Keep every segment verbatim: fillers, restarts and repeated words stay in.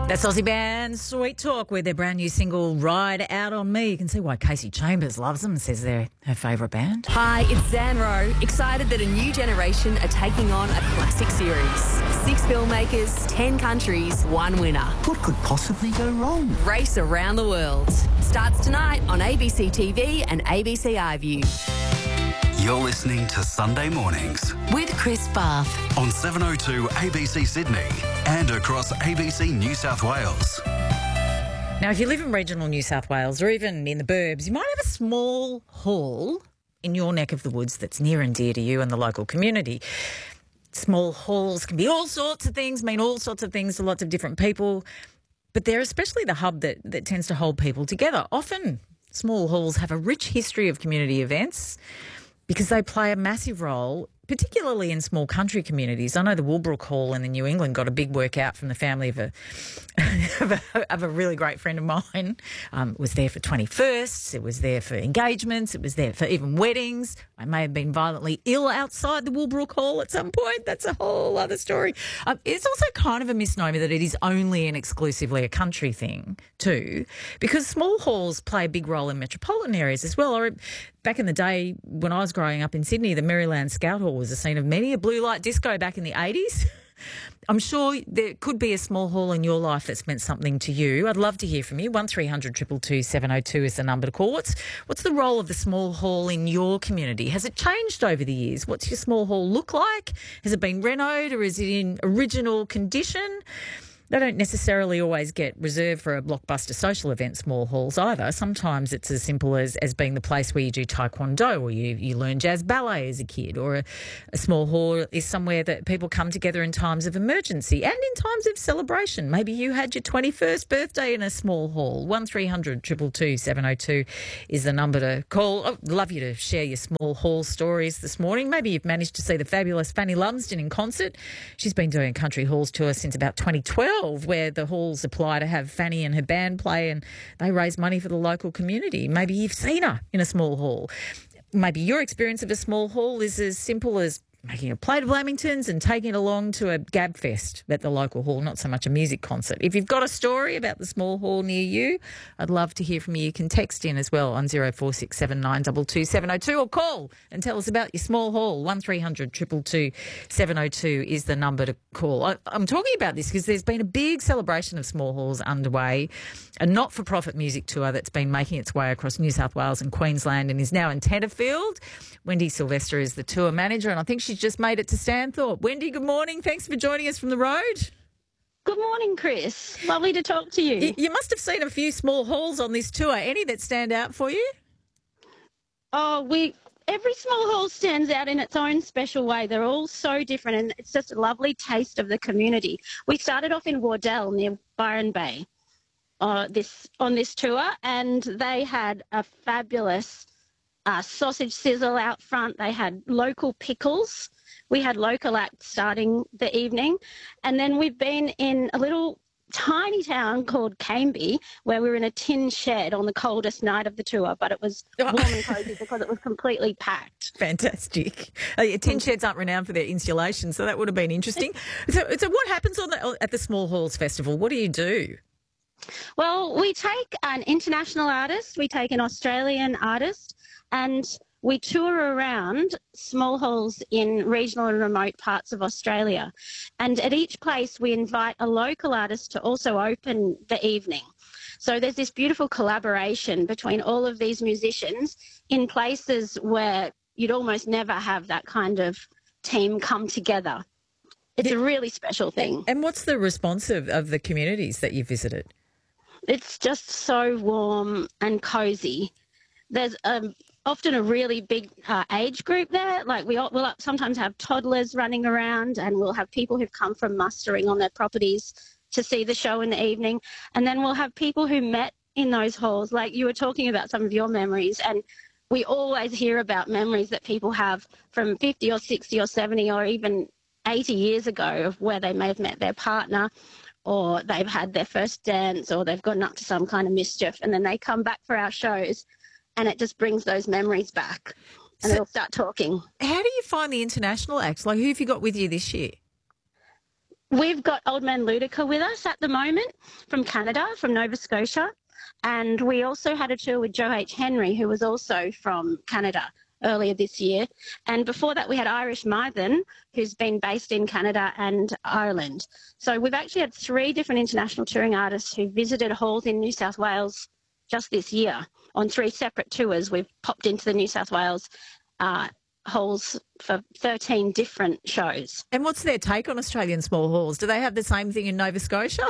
That's Aussie band Sweet Talk with their brand new single Ride Out On Me. You can see why Casey Chambers loves them and says they're her favourite band. Hi, it's Zan Rowe, excited that a new generation are taking on a classic series. Six filmmakers, ten countries, one winner. What could possibly go wrong? Race around the world. Starts tonight on A B C T V and A B C iView. You're listening to Sunday Mornings With Chris Bath. on seven oh two A B C Sydney and across A B C New South Wales. Now, if you live in regional New South Wales or even in the burbs, you might have a small hall in your neck of the woods that's near and dear to you and the local community. Small halls can be all sorts of things, mean all sorts of things to lots of different people, but they're especially the hub that, that tends to hold people together. Often, small halls have a rich history of community events because they play a massive role, particularly in small country communities. I know the Woolbrook Hall in the New England got a big workout from the family of a of a, of a really great friend of mine. Um, it was there for twenty-firsts, it was there for engagements, it was there for even weddings. I may have been violently ill outside the Woolbrook Hall at some point. That's a whole other story. Um, it's also kind of a misnomer that it is only and exclusively a country thing too, because small halls play a big role in metropolitan areas as well. Or back in the day when I was growing up in Sydney, the Maryland Scout Hall was the scene of many a blue light disco back in the eighties. I'm sure there could be a small hall in your life that's meant something to you. I'd love to hear from you. one three hundred two two two seven oh two is the number to call. What's, what's the role of the small hall in your community? Has it changed over the years? What's your small hall look like? Has it been renoed or is it in original condition? They don't necessarily always get reserved for a blockbuster social event, small halls either. Sometimes it's as simple as, as being the place where you do taekwondo or you, you learn jazz ballet as a kid, or a, a small hall is somewhere that people come together in times of emergency and in times of celebration. Maybe you had your twenty-first birthday in a small hall. one three hundred two two two seven oh two is the number to call. I'd love you to share your small hall stories this morning. Maybe you've managed to see the fabulous Fanny Lumsden in concert. She's been doing a country halls tour since about twenty twelve. Where the halls apply to have Fanny and her band play and they raise money for the local community. Maybe you've seen her in a small hall. Maybe your experience of a small hall is as simple as making a plate of lamingtons and taking it along to a gab fest at the local hall, not so much a music concert. If you've got a story about the small hall near you, I'd love to hear from you. You can text in as well on zero four six seven nine two two seven oh two or call and tell us about your small hall. one three hundred two two two seven oh two is the number to call. I, I'm talking about this because there's been a big celebration of small halls underway, a not-for-profit music tour that's been making its way across New South Wales and Queensland and is now in Tenterfield. Wendy Sylvester is the tour manager and I think she's just made it to Stanthorpe. Wendy, good morning. Thanks for joining us from the road. Good morning, Chris. Lovely to talk to you. You, you must have seen a few small halls on this tour. Any that stand out for you? Oh, we every small hall stands out in its own special way. They're all so different and it's just a lovely taste of the community. We started off in Wardell near Byron Bay uh, this on this tour and they had a fabulous Uh, sausage sizzle out front. They had local pickles. We had local acts starting the evening. And then we've been in a little tiny town called Cambie where we were in a tin shed on the coldest night of the tour, but it was warm and cosy because it was completely packed. Fantastic. Uh, yeah, tin sheds aren't renowned for their insulation, so that would have been interesting. So, so what happens on the, at the Small Halls Festival? What do you do? Well, we take an international artist, we take an Australian artist, and we tour around small halls in regional and remote parts of Australia. And at each place, we invite a local artist to also open the evening. So there's this beautiful collaboration between all of these musicians in places where you'd almost never have that kind of team come together. It's a really special thing. And what's the response of, of the communities that you visited? It's just so warm and cosy. There's um, often a really big uh, age group there. Like we all, we'll sometimes have toddlers running around and we'll have people who've come from mustering on their properties to see the show in the evening. And then we'll have people who met in those halls. Like you were talking about some of your memories, and we always hear about memories that people have from fifty or sixty or seventy or even eighty years ago of where they may have met their partner, or they've had their first dance, or they've gotten up to some kind of mischief, and then they come back for our shows and it just brings those memories back and so they'll start talking. How do you find the international acts? Like, who have you got with you this year? we've got Old Man Ludica with us at the moment from Canada, from Nova Scotia. And we also had a tour with Joe H. Henry, who was also from Canada earlier this year. And before that, we had Irish Mythen, who's been based in Canada and Ireland. So we've actually had three different international touring artists who visited halls in New South Wales just this year on three separate tours. We've popped into the New South Wales uh, halls for thirteen different shows. And what's their take on Australian small halls? Do they have the same thing in Nova Scotia?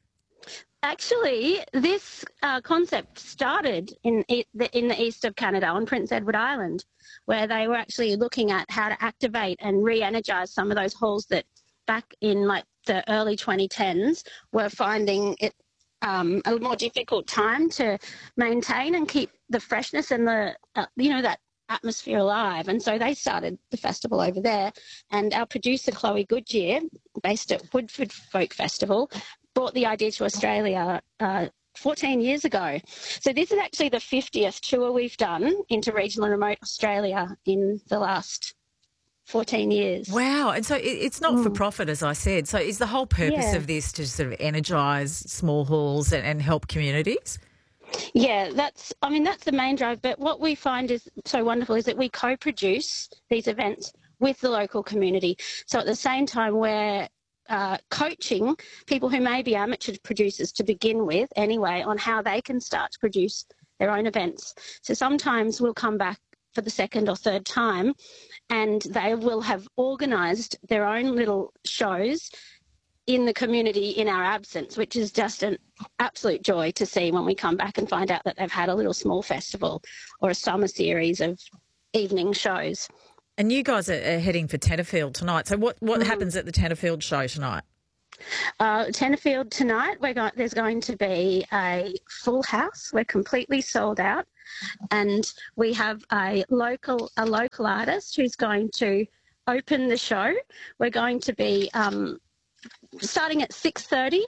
Actually, this uh, concept started in it, the, in the east of Canada on Prince Edward Island, where they were actually looking at how to activate and re-energise some of those halls that back in like the early twenty tens were finding it um, a more difficult time to maintain and keep the freshness and the, uh, you know, that atmosphere alive. And so they started the festival over there. And our producer, Chloe Goodyear, based at Woodford Folk Festival, brought the idea to Australia uh, fourteen years ago. So this is actually the fiftieth tour we've done into regional and remote Australia in the last fourteen years. Wow. And so it, it's not mm. for profit, as I said. So is the whole purpose Yeah. of this to sort of energise small halls and, and help communities? Yeah, that's, I mean, that's the main drive. But what we find is so wonderful is that we co-produce these events with the local community. So at the same time, we're uh, coaching people who may be amateur producers to begin with anyway on how they can start to produce their own events. So sometimes we'll come back for the second or third time and they will have organised their own little shows in the community in our absence, which is just an absolute joy to see when we come back and find out that they've had a little small festival or a summer series of evening shows. And you guys are, are heading for Tenterfield tonight. So what, what Mm. happens at the Tenterfield show tonight? Uh, Tenterfield tonight, we're going, there's going to be a full house. We're completely sold out. And we have a local a local artist who's going to open the show. We're going to be um, starting at six thirty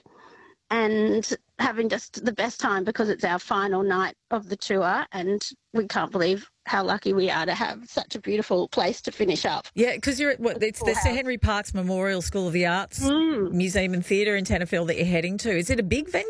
and having just the best time because it's our final night of the tour and we can't believe how lucky we are to have such a beautiful place to finish up. Yeah, because you're at what, it's the Sir Henry Parkes Memorial School of the Arts Mm. Museum and Theatre in Tenterfield that you're heading to. Is it a big venue?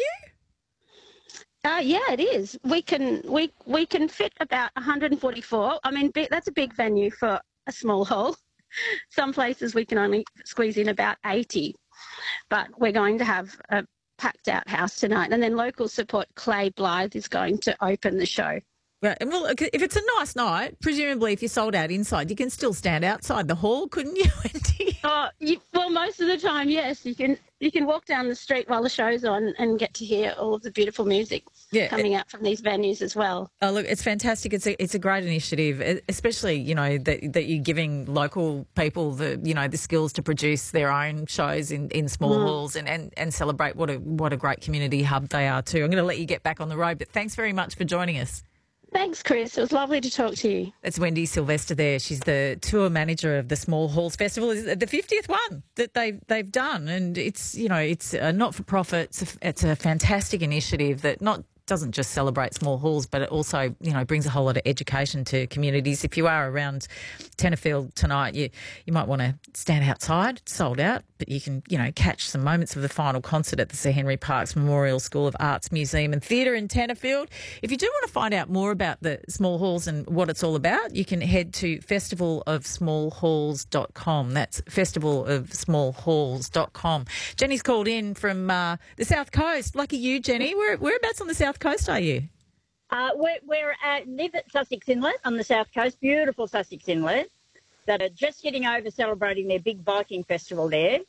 Uh, yeah, it is. We can we we can fit about one hundred forty-four. I mean, big, that's a big venue for a small hall. Some places we can only squeeze in about eighty, but we're going to have a packed out house tonight. And then local support Clay Blythe is going to open the show. Right. And well, if it's a nice night, presumably if you're sold out inside, you can still stand outside the hall, couldn't you, Wendy? Oh, you, well, most of the time, yes. You can you can walk down the street while the show's on and get to hear all of the beautiful music Yeah. coming out from these venues as well. Oh, look, it's fantastic. It's a it's a great initiative, especially, you know, that that you're giving local people the, you know, the skills to produce their own shows in, in small Mm. halls and, and, and celebrate what a what a great community hub they are too. I'm going to let you get back on the road, but thanks very much for joining us. Thanks, Chris. It was lovely to talk to you. That's Wendy Sylvester there. She's the tour manager of the Small Halls Festival. It's the fiftieth one that they've, they've done. And it's, you know, it's a not-for-profit. It's a, it's a fantastic initiative that not doesn't just celebrate small halls, but it also, you know, brings a whole lot of education to communities. If you are around Tenterfield tonight, you you might want to stand outside. It's sold out, but you can, you know, catch some moments of the final concert at the Sir Henry Parkes Memorial School of Arts Museum and Theatre in Tenterfield. If you do want to find out more about the small halls and what it's all about, you can head to festival of small halls dot com. That's festival of small halls dot com. Jenny's called in from uh, the South Coast. Lucky you, Jenny. Where, whereabouts on the South Coast are you? Uh, we're we're at, live at Sussex Inlet on the south coast, beautiful Sussex Inlet, that are just getting over celebrating their big biking festival there.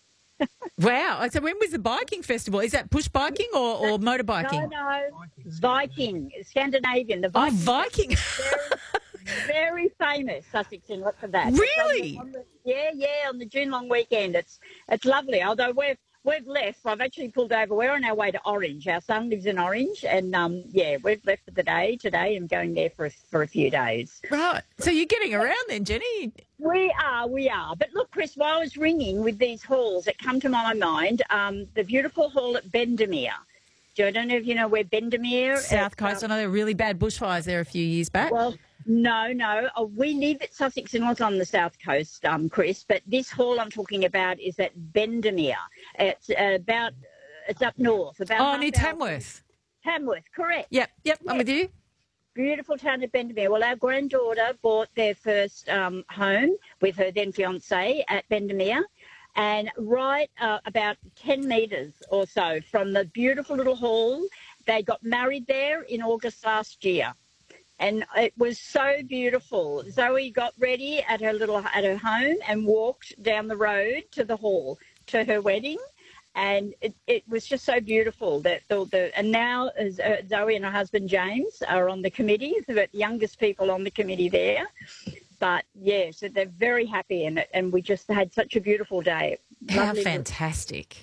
Wow. So when was the biking festival? Is that push biking or, or motorbiking? No, no, Viking, Scandinavian. The Oh, Viking, Viking. very, very famous Sussex Inlet for that. Really? On the- on the- yeah, yeah, on the June long weekend. It's it's lovely. Although we've we've left, I've actually pulled over. We're on our way to Orange. Our son lives in Orange, and um, yeah, we've left for the day today and going there for a, for a few days. Right. So you're getting around then, Jenny? We are, we are. But look, Chris, while I was ringing with these halls that come to my mind, um, the beautiful hall at Bendemeer. Do I don't know if you know where Bendemeer is. South Coast. I know there were really bad bushfires there a few years back. Well, No, no. Oh, we live at Sussex Inlet on the south coast, um, Chris, but this hall I'm talking about is at Bendemeer. It's uh, about, it's up north. About Oh, half near hour- Tamworth. Tamworth, correct. Yep, yep, I'm Yeah. with you. Beautiful town of Bendemeer. Well, our granddaughter bought their first um, home with her then fiancé at Bendemeer, and right uh, about ten metres or so from the beautiful little hall, they got married there in August last year. And it was so beautiful. Zoe got ready at her little at her home and walked down the road to the hall to her wedding. And it, it was just so beautiful that the, the and now as, uh, Zoe and her husband James are on the committee, the youngest people on the committee there. But yeah, so they're very happy, and and we just had such a beautiful day. How Lovely. fantastic.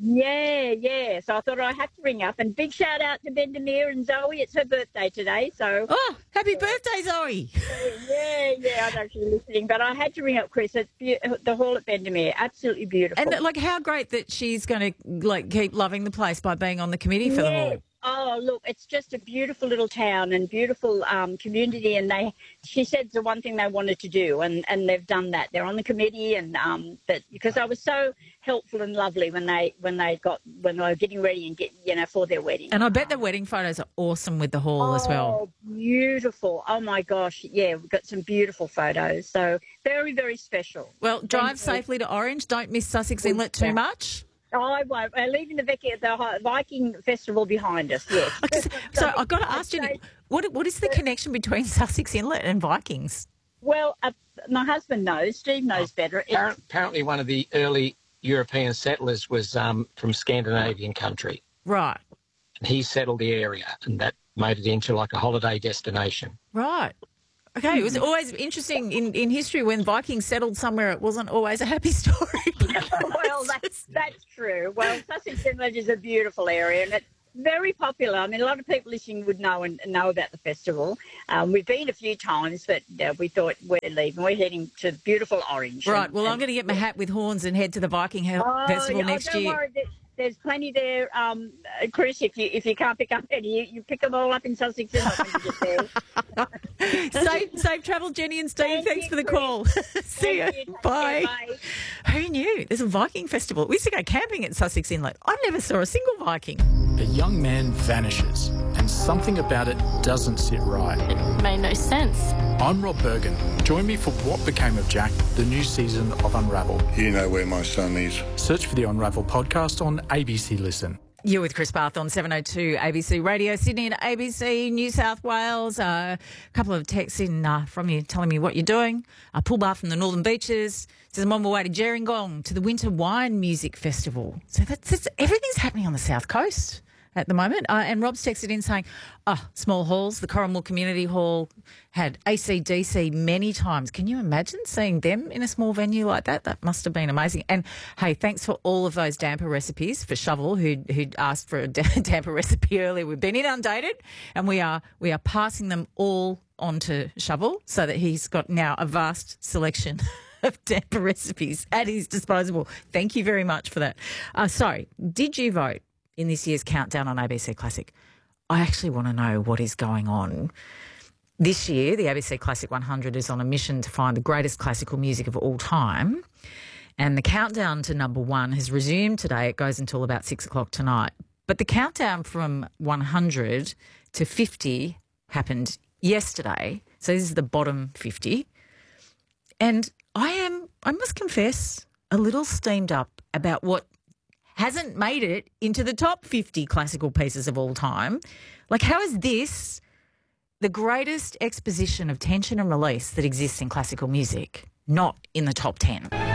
Yeah, yeah. So I thought I had to ring up, and big shout out to Bendemeer and Zoe. It's her birthday today, so Oh, happy birthday, Zoe. yeah, yeah. I'm actually listening, but I had to ring up Chris. It's be- the hall at Bendemeer, absolutely beautiful. And like, how great that she's going to like keep loving the place by being on the committee for the Yeah. hall. Oh, look, it's just a beautiful little town and beautiful um, community. And they, she said the one thing they wanted to do, and, and they've done that. They're on the committee, and um, but because I was so helpful and lovely when they when they got when they were getting ready and get you know for their wedding. And I bet the wedding photos are awesome with the hall as well. Oh, beautiful! Oh my gosh, yeah, we've got some beautiful photos. So very, very special. Well, drive safely to Orange. Don't miss Sussex Inlet too much. Oh, I won't. We're leaving the Vicky at the Viking Festival behind us. Yes. Okay, so, so I've got to ask you, what what is the connection between Sussex Inlet and Vikings? Well, uh, my husband knows. Steve knows better. It- Appar- Apparently, one of the early European settlers was um, from Scandinavian country. Right, And he settled the area, and that made it into like a holiday destination. right. Okay, it was always interesting in, in history when Vikings settled somewhere, it wasn't always a happy story. well, that's that's true. Well, Sussex Inlet is a beautiful area, and it's very popular. I mean, a lot of people listening would know and know about the festival. Um, we've been a few times, but uh, we thought we're leaving. We're heading to beautiful Orange. Right, And- well, I'm and- going to get my hat with horns and head to the Viking Hel- Oh, Festival yeah, next oh, don't year. Worry, there- there's plenty there, um, uh, Chris. If you if you can't pick up any, you, you pick them all up in Sussex Inlet when you get there. safe, safe travel, Jenny and Steve. Thank Thanks you, for the Chris. call. See you. Thank you. Bye. Bye. Who knew? There's a Viking festival. We used to go camping at Sussex Inlet. I never saw a single Viking. A young man vanishes, and something about it doesn't sit right. It made no sense. I'm Rob Bergen. Join me for What Became of Jack, the new season of Unravel. You know where my son is. Search for the Unravel podcast on A B C Listen. You're with Chris Barth on seven oh two A B C Radio Sydney and A B C New South Wales. Uh, a couple of texts in uh, from you telling me what you're doing. A pull bar from the Northern Beaches. Says I'm on my way to Gerringong to the Winter Wine Music Festival. So that's, that's everything's happening on the South Coast at the moment. Uh, and Rob's texted in saying, oh, small halls, the Corrimal Community Hall had A C D C many times. Can you imagine seeing them in a small venue like that? That must have been amazing. And, hey, thanks for all of those damper recipes for Shovel, who who asked for a damper recipe earlier. We've been inundated, and we are we are passing them all on to Shovel so that he's got now a vast selection of damper recipes at his disposal. Thank you very much for that. Uh, so, did you vote in this year's countdown on A B C Classic? I actually want to know what is going on. This year, the A B C Classic one hundred is on a mission to find the greatest classical music of all time. And the countdown to number one has resumed today. It goes until about six o'clock tonight. But the countdown from one hundred to fifty happened yesterday. So this is the bottom fifty. And I am, I must confess, a little steamed up about what hasn't made it into the top fifty classical pieces of all time. Like, how is this the greatest exposition of tension and release that exists in classical music not in the top ten?